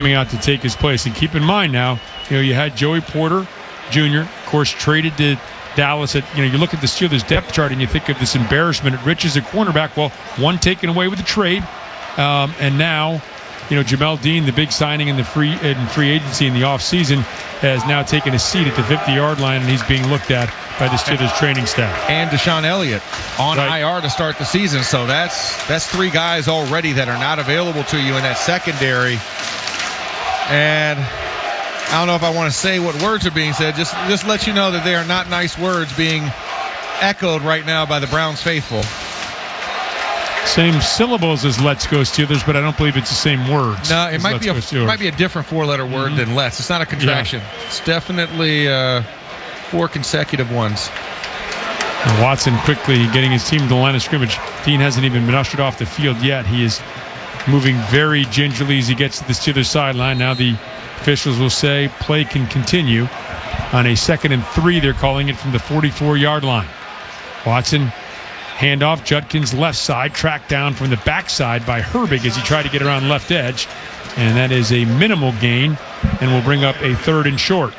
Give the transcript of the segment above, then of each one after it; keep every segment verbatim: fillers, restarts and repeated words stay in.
coming out to take his place. And keep in mind now, you know, you had Joey Porter Junior, of course, traded to Dallas. At, you know, you look at the Steelers depth chart and you think of this embarrassment at Rich as a cornerback. Well, one taken away with the trade, um, and now, you know, Jamel Dean, the big signing in the free in free agency in the offseason, has now taken a seat at the fifty-yard line, and he's being looked at by the Steelers training staff. And Deshaun Elliott on right. I R to start the season. So that's that's three guys already that are not available to you in that secondary. And I don't know if I want to say what words are being said. Just just let you know that they are not nice words being echoed right now by the Browns faithful. Same syllables as "Let's Go Steelers," but I don't believe it's the same words. No, it might be a it might be a different four-letter word mm-hmm. than "Let's." It's not a contraction. Yeah. It's definitely uh, four consecutive ones. And Watson quickly getting his team to the line of scrimmage. Dean hasn't even been ushered off the field yet. He is moving very gingerly as he gets to the Steelers sideline. Now the officials will say play can continue on a second and three. They're calling it from the forty-four-yard line. Watson. Handoff, Judkins left side, tracked down from the backside by Herbig as he tried to get around left edge. And that is a minimal gain and will bring up a third and short.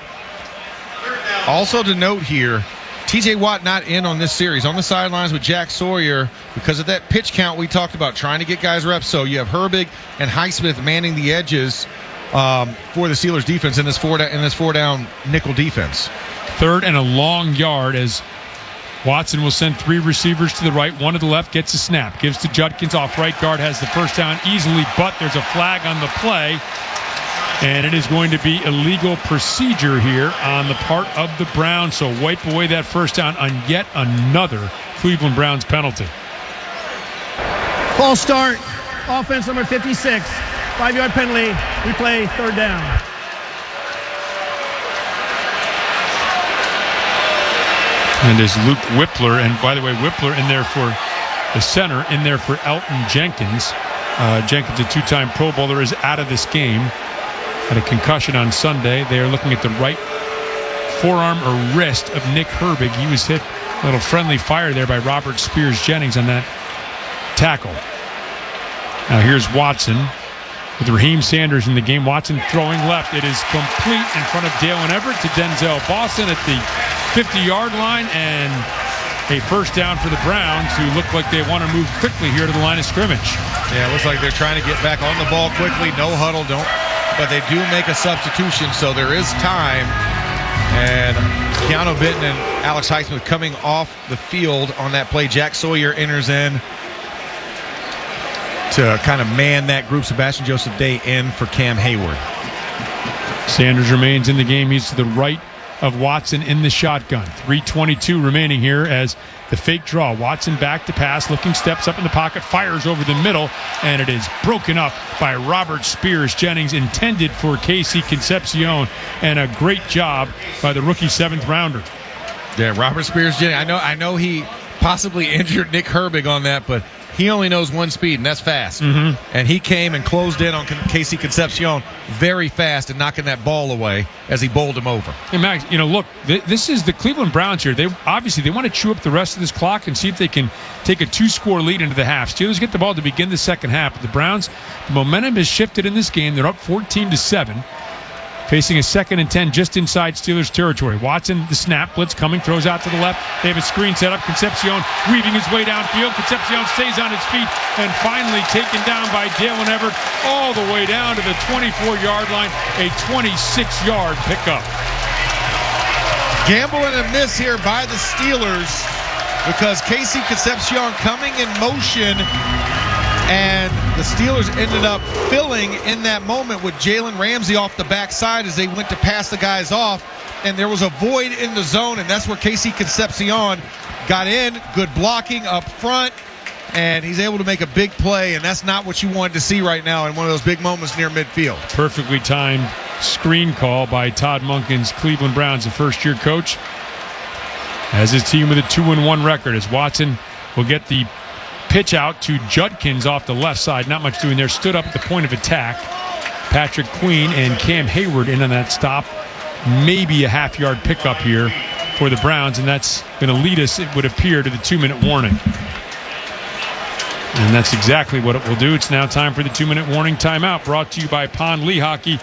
Also to note here, T J Watt not in on this series. On the sidelines with Jack Sawyer because of that pitch count we talked about, trying to get guys reps. So you have Herbig and Highsmith manning the edges um, for the Steelers defense in this four down, in this four down nickel defense. Third and a long yard as Watson will send three receivers to the right, one to the left, gets a snap, gives to Judkins off right guard, has the first down easily, but there's a flag on the play, and it is going to be illegal procedure here on the part of the Browns, so wipe away that first down on yet another Cleveland Browns penalty. False start, offense number fifty-six, five-yard penalty, replay, third down. And there's Luke Whippler, and by the way, Whippler in there for the center, in there for Elton Jenkins. Uh, Jenkins, a two-time Pro Bowler, is out of this game. Had a concussion on Sunday. They are looking at the right forearm or wrist of Nick Herbig. He was hit a little friendly fire there by Robert Spears Jennings on that tackle. Now here's Watson with Raheem Sanders in the game. Watson throwing left. It is complete in front of Dalen Everett to Denzel Boston at the fifty-yard line, and a first down for the Browns, who look like they want to move quickly here to the line of scrimmage. Yeah, it looks like they're trying to get back on the ball quickly. No huddle, don't. But they do make a substitution, so there is time. And Keanu Benton and Alex Highsmith coming off the field on that play. Jack Sawyer enters in to kind of man that group. Sebastian Joseph Day in for Cam Hayward. Sanders remains in the game. He's to the right of Watson in the shotgun. three twenty-two remaining here as the fake draw. Watson back to pass, looking, steps up in the pocket, fires over the middle, and it is broken up by Robert Spears Jennings, intended for Casey Concepcion, and a great job by the rookie seventh rounder. Yeah, Robert Spears Jennings. I know, I know he possibly injured Nick Herbig on that, but he only knows one speed, and that's fast. Mm-hmm. And he came and closed in on Casey Concepcion very fast and knocking that ball away as he bowled him over. And Max, you know, look, th- this is the Cleveland Browns here. They obviously they want to chew up the rest of this clock and see if they can take a two-score lead into the half. Steelers get the ball to begin the second half. But the Browns, the momentum has shifted in this game. They're up fourteen to seven. Facing a second and ten just inside Steelers territory. Watson, the snap, blitz coming, throws out to the left. They have a screen set up. Concepcion weaving his way downfield. Concepcion stays on his feet and finally taken down by Dalen Everett all the way down to the twenty-four-yard line. A twenty-six-yard pickup. Gamble and a miss here by the Steelers because Casey Concepcion coming in motion. And the Steelers ended up filling in that moment with Jalen Ramsey off the backside as they went to pass the guys off. And there was a void in the zone, and that's where Casey Concepcion got in. Good blocking up front, and he's able to make a big play, and that's not what you wanted to see right now in one of those big moments near midfield. Perfectly timed screen call by Todd Monken's Cleveland Browns, the first-year coach, has his team with a two and one record as Watson will get the pitch out to Judkins off the left side. Not much doing there. Stood up at the point of attack. Patrick Queen and Cam Hayward in on that stop. Maybe a half-yard pickup here for the Browns, and that's going to lead us, it would appear, to the two-minute warning. And that's exactly what it will do. It's now time for the two-minute warning timeout, brought to you by Pond Lee Hockey.